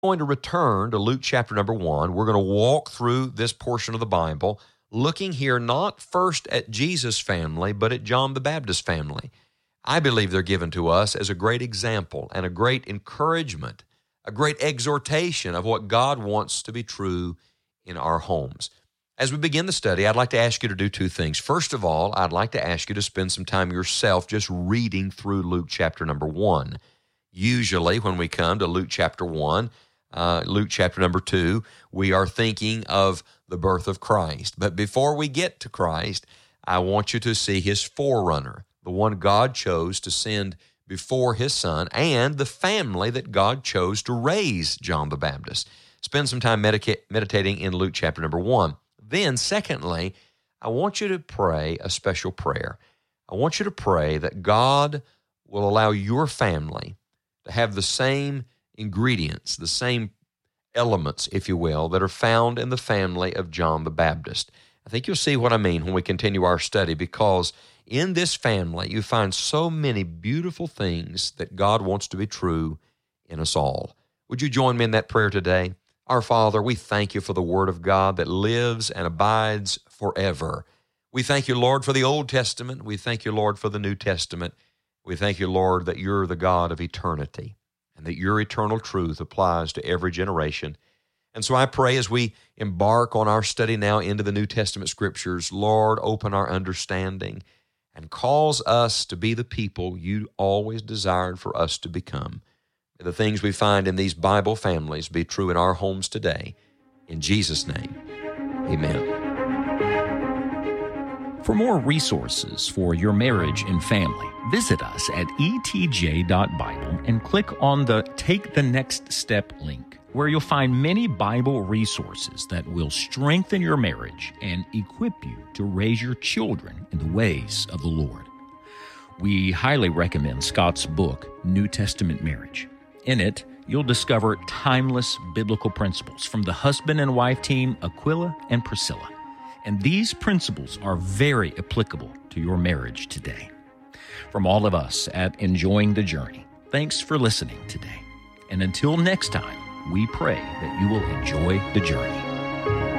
going to return to Luke chapter number 1. We're going to walk through this portion of the Bible, looking here not first at Jesus' family, but at John the Baptist's family. I believe they're given to us as a great example and a great encouragement, a great exhortation of what God wants to be true in our homes. As we begin the study, I'd like to ask you to do two things. First of all, I'd like to ask you to spend some time yourself just reading through Luke chapter number 1. Usually when we come to Luke chapter 1, Luke chapter number 2, we are thinking of the birth of Christ. But before we get to Christ, I want you to see his forerunner, the one God chose to send before his son, and the family that God chose to raise John the Baptist. Spend some time meditating in Luke chapter number 1. Then, secondly, I want you to pray a special prayer. I want you to pray that God will allow your family to have the same ingredients, the same elements, if you will, that are found in the family of John the Baptist. I think you'll see what I mean when we continue our study, because in this family you find so many beautiful things that God wants to be true in us all. Would you join me in that prayer today? Our Father, we thank you for the Word of God that lives and abides forever. We thank you, Lord, for the Old Testament. We thank you, Lord, for the New Testament. We thank you, Lord, that you're the God of eternity and that your eternal truth applies to every generation. And so I pray as we embark on our study now into the New Testament Scriptures, Lord, open our understanding and cause us to be the people you always desired for us to become. May the things we find in these Bible families be true in our homes today. In Jesus' name, amen. For more resources for your marriage and family, visit us at etj.bible and click on the Take the Next Step link, where you'll find many Bible resources that will strengthen your marriage and equip you to raise your children in the ways of the Lord. We highly recommend Scott's book, New Testament Marriage. In it, you'll discover timeless biblical principles from the husband and wife team Aquila and Priscilla. And these principles are very applicable to your marriage today. From all of us at Enjoying the Journey, thanks for listening today. And until next time, we pray that you will enjoy the journey.